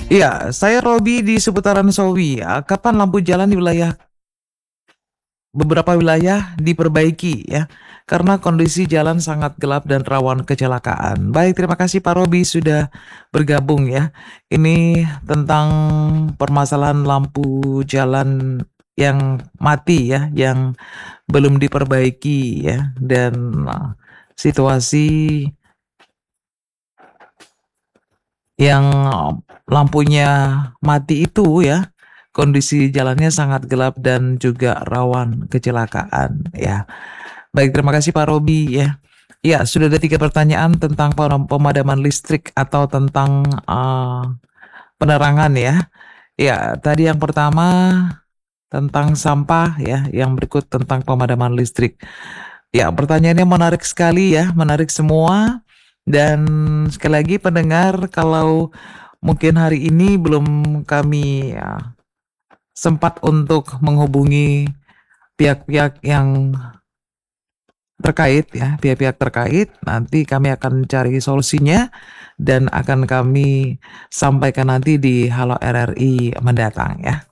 Iya, saya Robi di seputaran Sowi. Kapan lampu jalan di beberapa wilayah diperbaiki ya? Karena kondisi jalan sangat gelap dan rawan kecelakaan. Baik, terima kasih Pak Robi sudah bergabung ya. Ini tentang permasalahan lampu jalan yang mati ya, yang belum diperbaiki ya, dan situasi yang lampunya mati itu ya, kondisi jalannya sangat gelap dan juga rawan kecelakaan ya. Baik, terima kasih Pak Robi ya. Ya, sudah ada 3 pertanyaan tentang pemadaman listrik atau tentang penerangan ya. Ya, tadi yang pertama tentang sampah ya, yang berikut tentang pemadaman listrik. Ya, pertanyaannya menarik sekali ya, menarik semua. Dan sekali lagi pendengar, kalau mungkin hari ini belum kami sempat untuk menghubungi pihak-pihak yang terkait ya, pihak-pihak terkait, nanti kami akan cari solusinya dan akan kami sampaikan nanti di Halo RRI mendatang ya.